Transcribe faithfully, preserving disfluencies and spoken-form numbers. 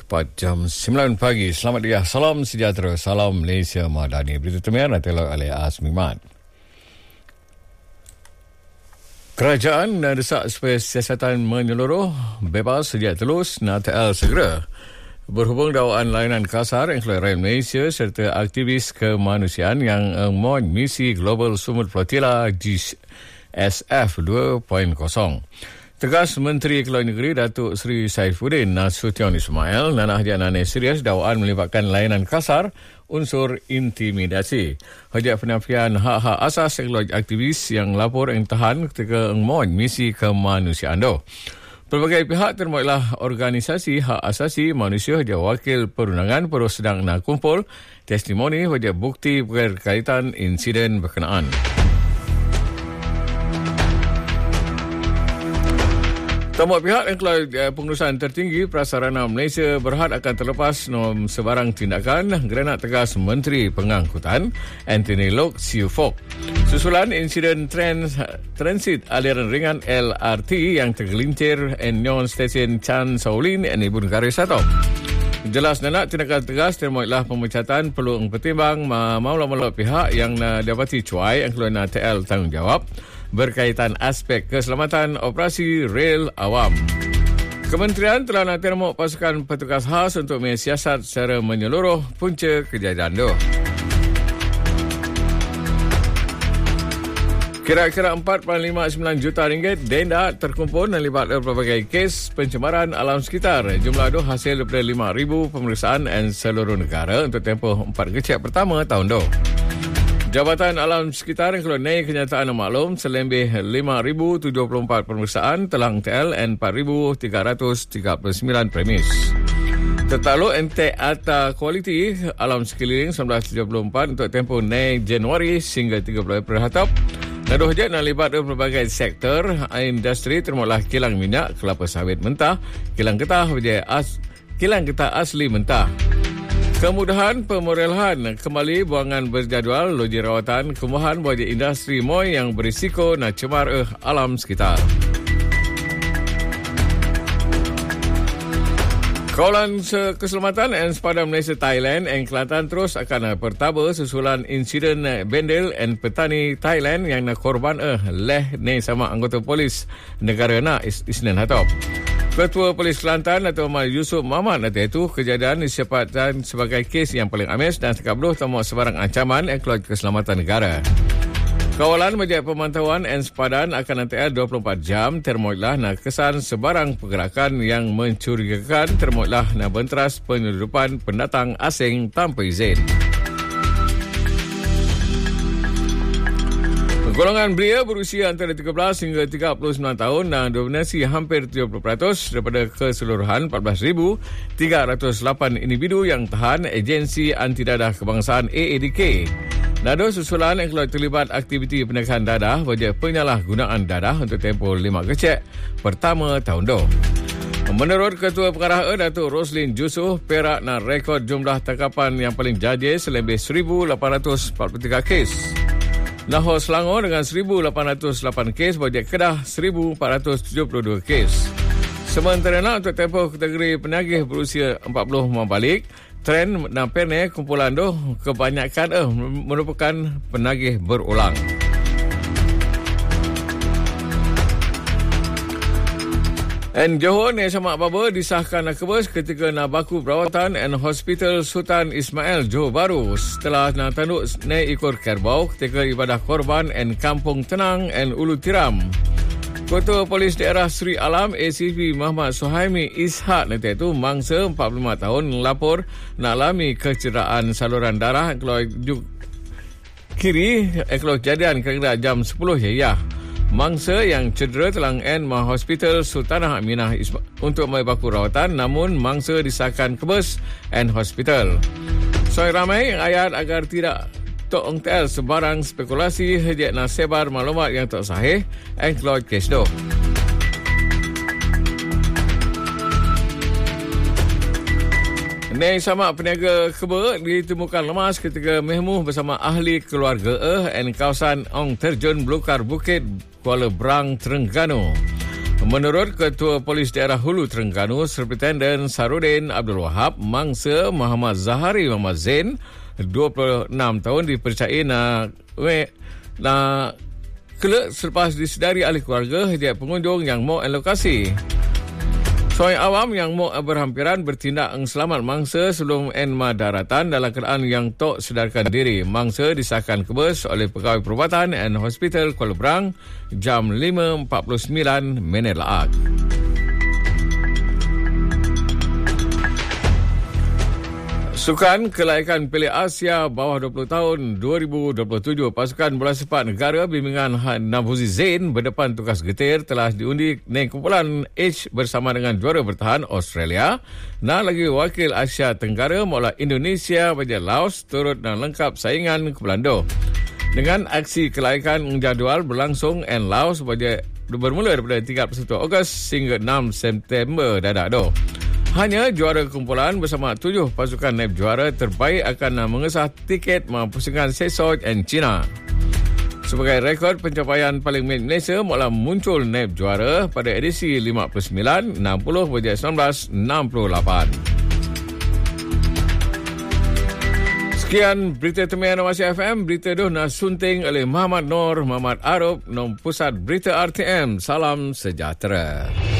tepat jam sembilan pagi. Selamat dia, salam sejahtera, salam Malaysia Madani. Berita termian adalah oleh Azmiman. Kerajaan desak supaya siasatan menyeluruh, bebas, sejak telus, N A T L segera. Berhubung dakwaan layanan kasar yang Rakyat Malaysia serta aktivis kemanusiaan yang memohon misi Global Sumut Flotilla G S F dua titik kosong. Tegas Menteri Keluar Negeri Datuk Seri Saifuddin Nasution Ismail nanah janane serius dakwaan melibatkan layanan kasar unsur intimidasi. Hajat penafian hak-hak asas teknologi aktivis yang lapor yang tahan ketika memohon misi kemanusiaan itu. Pelbagai pihak termasuklah organisasi hak asasi manusia hajat wakil perundangan perlu sedang nak kumpul testimoni hajat bukti berkaitan insiden berkenaan. Semua pihak yang keluar pengurusan tertinggi Prasarana Malaysia berhad akan terlepas nom sebarang tindakan granat tegas Menteri Pengangkutan Anthony Loke Siu Fok. Susulan insiden trans, transit aliran ringan L R T yang tergelincir Enyon Stesen Chan Saulin dan Ibu Negara Satu. Jelas nak tindakan tegas termasuklah pemecatan perlu pertimbang maula-maula pihak yang dapati cuai yang keluar N A T L tanggungjawab berkaitan aspek keselamatan operasi rel awam. Kementerian telah nak termuk pasukan petugas khas untuk mensiasat secara menyeluruh punca kejadian itu. Kira-kira empat perpuluhan lima sembilan juta ringgit denda terkumpul dan libat berbagai kes pencemaran alam sekitar. Jumlah itu hasil daripada lima ribu pemeriksaan dan seluruh negara untuk tempoh empat kecil pertama tahun itu. Jabatan Alam Sekitar yang keluar naik kenyataan maklum selebih lima ribu tujuh puluh empat pemeriksaan telah T L dan empat ribu tiga ratus tiga puluh sembilan premis. Tertaluk ente Ata Kualiti Alam Sekeliling seribu sembilan ratus tujuh puluh empat untuk tempoh naik Januari hingga tiga puluh April hatap. Naduh je nak libat berbagai sektor industri termasuklah kilang minyak, kelapa sawit mentah, kilang getah, as, kilang getah asli mentah. Kemudahan pemurelahan kembali buangan berjadual loji rawatan kemudahan bagi industri moy yang berisiko nak cemar eh, alam sekitar. Kawalan Keselamatan dan Sepadan Malaysia Thailand dan Kelantan terus akan bertaba susulan insiden bendel dan petani Thailand yang nak korban eh leh ni sama anggota polis negara nak Isnin hatop. Ketua Polis Kelantan Datuk Ahmad Yusuf Muhammad kata itu kejadian disebutkan sebagai kes yang paling amis dan sekabluh tamu sebarang ancaman yang keluar keselamatan negara. Kawalan majlis pemantauan dan sepadan akan nanti dua puluh empat jam termoilah nak kesan sebarang pergerakan yang mencurigakan termoilah nak benteras penyeludupan pendatang asing tanpa izin. Golongan belia berusia antara tiga belas hingga tiga puluh sembilan tahun dan dominasi hampir tujuh puluh peratus daripada keseluruhan empat belas ribu tiga ratus lapan individu yang tahan Agensi Anti Dadah Kebangsaan A A D K. Nado susulan yang keluar terlibat aktiviti penekanan dadah bagi penyalahgunaan dadah untuk tempoh lima kecek pertama tahun itu. Menurut Ketua Pengarah Datuk Roslin Jusuh, Perak nak rekod jumlah tangkapan yang paling jajir selebih seribu lapan ratus empat puluh tiga kes. Lahore Selangor dengan seribu lapan ratus lapan kes, Bojek Kedah seribu empat ratus tujuh puluh dua kes. Sementara nak untuk tempoh kategori penagih berusia empat puluh membalik, tren dan perne kumpulan itu kebanyakan eh, merupakan penagih berulang. Dan Johor ni sama apa-apa disahkan akabas ketika nak baku perawatan and hospital Sultan Ismail Johor Bahru setelah nak tanduk naik ikut kerbau ketika ibadah korban and kampung tenang and ulu tiram. Ketua Polis Daerah Sri Alam A C P Muhammad Suhaimi Ishak nanti itu mangsa empat puluh lima tahun lapor nak alami kecederaan saluran darah keluar kiri eh, keluar kejadian kira-kira jam sepuluh ya. Mangsa yang cedera telah en ma Hospital Sultanah Aminah Isma- untuk membaku rawatan namun mangsa disahkan kebes en hospital. Soal ramai ayat agar tidak tok ongtel sebarang spekulasi hejak nak sebar maklumat yang tak sahih en keluar kes do. Neng sama peniaga kebun ditemukan lemas ketika mehmuh bersama ahli keluarga eh dan kawasan Ong Terjun Belukar Bukit Kuala Brang, Terengganu. Menurut Ketua Polis Daerah Hulu Terengganu, Superintendent Sarudin Abdul Wahab, mangsa Muhammad Zahari Muhammad Zain, dua puluh enam tahun, dipercayai nak nak kelak selepas disedari ahli keluarga hejak pengunjung yang mau lokasi. Seorang awam yang mau berhampiran bertindak selamat mangsa sebelum enma daratan dalam keadaan yang tak sedarkan diri. Mangsa disahkan kebes oleh Pegawai Perubatan and Hospital Kuala Berang jam lima empat puluh sembilan minit laat. Sukan Kelaikan Piala Asia bawah dua puluh tahun dua ribu dua puluh tujuh, pasukan bola sepak negara bimbingan Navrozi Zain berdepan tugas getir telah diundi naik kumpulan H bersama dengan juara bertahan Australia. Nah, lagi wakil Asia Tenggara mula Indonesia bagi Laos turut dan lengkap saingan ke Belanda. Dengan aksi kelaikan jadual berlangsung and Laos bagi bermula daripada tiga puluh satu Ogos hingga enam September dadak do. Hanya juara kumpulan bersama tujuh pasukan naib juara terbaik akan mengesah tiket pusingan Sesoj dan China. Sebagai rekod pencapaian paling main Malaysia mula muncul naib juara pada edisi lima puluh sembilan, enam puluh hingga seribu sembilan ratus enam puluh lapan. Sekian berita Temian Awasi F M, berita itu nasunting oleh Muhammad Noor, Muhammad Arab, nom Pusat Berita R T M. Salam sejahtera.